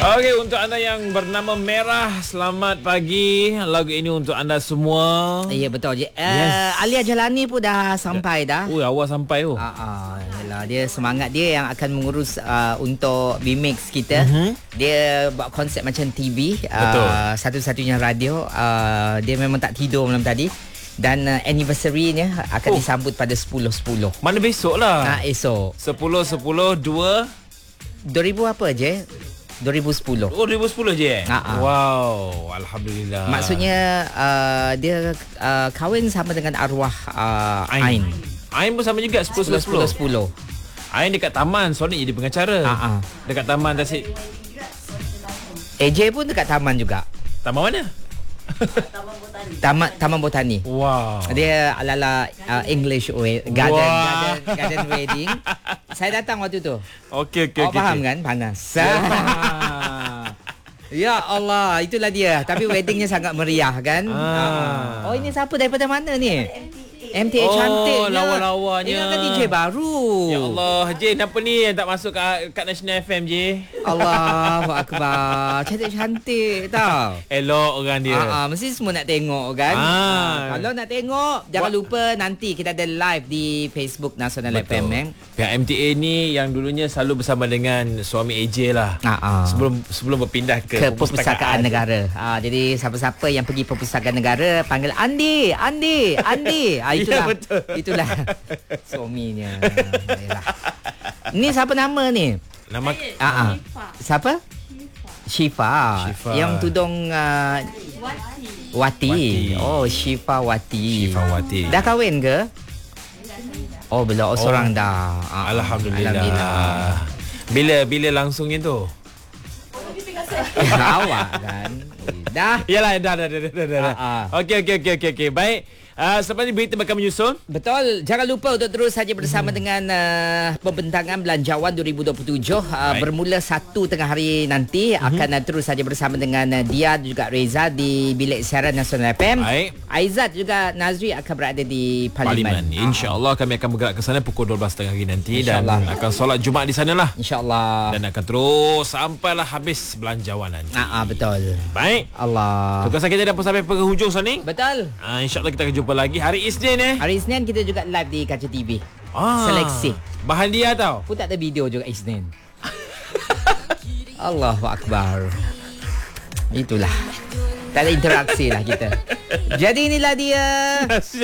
Okey, untuk anda yang bernama Merah, selamat pagi. Lagu ini untuk anda semua. Ya, betul je. Yes. Alia Jalani pun dah sampai dah. Oh, awal sampai tu. Yalah, dia semangat dia yang akan mengurus untuk B-Mix kita. Dia buat konsep macam TV. Betul. Satu-satunya radio. Dia memang tak tidur malam tadi. Dan anniversary-nya akan disambut pada 10-10. Mana besok lah? Esok 10-10-2 2000 apa je? 2010. Oh, 2010 je. Wow, alhamdulillah. Maksudnya dia kahwin sama dengan arwah Ain. Ain pun sama juga 10-10. 10-10. Ain dekat taman, Sonic jadi pengacara. Dekat taman Tasik. AJ pun dekat taman juga. Taman mana? Taman Botani. Wow. Dia ala-ala English garden wedding. Saya datang waktu tu. Okey. Awak faham kan? Panas. Ya Allah, itulah dia. Tapi weddingnya sangat meriah kan? Oh, ini siapa daripada mana ni? MTA cantiknya. Lawa-lawanya. Ingatkan DJ baru. Ya Allah, Jin, apa ni yang tak masuk kat National FM, Jin? Allahu Akbar. Cantik-cantik tau. Elok orang dia. Mesti semua nak tengok kan. Kalau nak tengok, jangan lupa nanti kita ada live di Facebook Nasional FM. Pihak MTA ni yang dulunya selalu bersama dengan suami AJ lah. Sebelum berpindah ke Perpustakaan Negara. Jadi siapa-siapa yang pergi Perpustakaan Negara panggil Andi. Itulah suaminya. Ni siapa nama ni? Nama siapa? Syifa. Yang tudung Wati. Oh, Syifa Wati. Dah kahwin ke? Oh, belum. Seorang dah. Alhamdulillah. Bila langsungnya tu? Awak kan. Dah. Yalah, dah. Okey. Baik. Selepas ini berita bakal menyusul. Betul. Jangan lupa untuk terus saja bersama dengan pembentangan Belanjawan 2027. Bermula 1 tengah hari nanti. Akan terus saja bersama dengan Dia juga Reza di Bilik Siaran Nasional FM. Baik. Aizat juga Nazri akan berada di Parlimen. InsyaAllah kami akan bergerak ke sana pukul 12.30 hari nanti. Dan akan solat Jumaat di sana lah. InsyaAllah. Dan akan terus sampailah habis Belanjawan nanti. Betul. Baik. Allah. Tugasan kita dah pun sampai penghujung Sonic. Betul. InsyaAllah kita akan jumpa lagi hari Isnin Hari Isnin kita juga live di Kaca TV. Seleksi. Bahan dia tau. Pun tak ada video juga Isnin. Allahu Akbar. Itulah. Tak ada interaksi lah kita. Jadi inilah dia.